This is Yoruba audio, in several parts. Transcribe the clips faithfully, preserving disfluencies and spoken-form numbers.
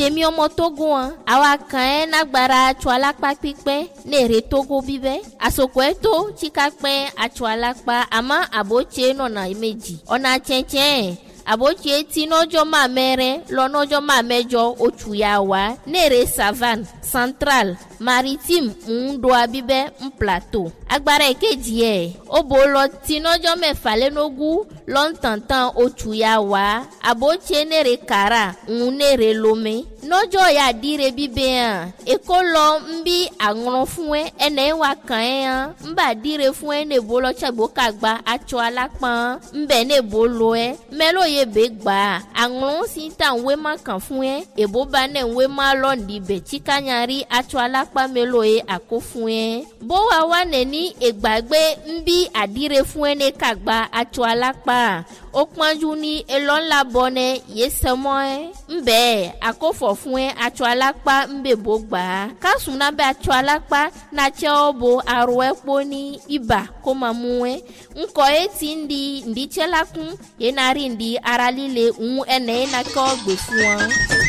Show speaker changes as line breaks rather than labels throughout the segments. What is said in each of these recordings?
temi omo Togo an awa kan na gbara chwalakpa pipe ne re Togo bibe asoko eto chikakpe achwalakpa ama aboche no na imeji ona chenchen aboche ti nojo ma mere lo nojo ma mejo ochuyawa nere savane central maritime ndo abibe un plateau agbara ekeji e obo lo ti nojo mefa lenogu lo tantan ochuyawa aboche nere kara nere lome nojo ya dire bibe an ekolo mbi agron fun e ene wa kan e an mba dire fun e ne bolo chagbo kagba acho alapan mbe ne bolo e melo ye be gba agron si tan we ma kan fun e ebo ba ne we ma lo ndi be chikanyari acho alapa melo e akofun e bo wa wa ne ni egbagbe mbi adire fun e ne kagba acho alapa okpanju ni elon la bone yesemo e mbe akofo fun e acho alapa mbe bo gba kasuna be acho alapa na che obo aro epo ni iba ko mamu e nko eti ndi ndi chelakun ye nari ndi aralile un ene na ko gbe fun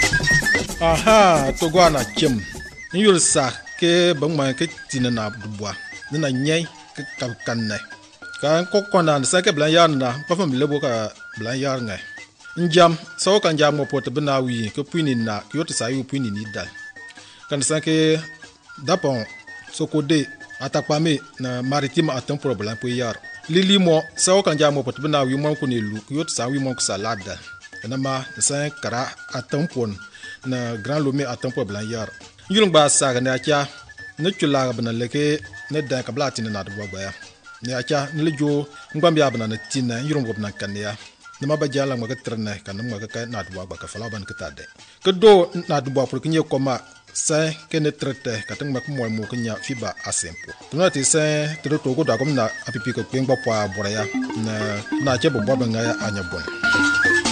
aha to go na chem nyul sa ke bangma ke tinana dubwa na nyai ke kanne kan ko kona sa ke blan yarna pa fam lebo ka blan yarnga njam so kan jam mo pot bna wi ke puini na yot sa yu puini ni dal kan sa ke dapon so ko de atakpame na maritime atam problem po yar lili mo so kan jam mo pot bna wi mo ko ne lu yot sa wi mo ko salada na ma sa kara atam pon na grand lome atam problem yar yulung ba sa ga na kya ne chula ga bna leke ne da ka blati na do ba ya ne acha ne lejo ngam ya bna na tina yulung go bna kan ya nama ba jala ma ka trene kan ma ka na do ba ka fala ban ka tade ke do na do ba pour que nye koma sa ke ne trete ka tang ma ko mo mo nya fiba asempo tuna ti sa to to go da kom na apipi ko pengba pa bora ya na na che bo ba nga ya anya bon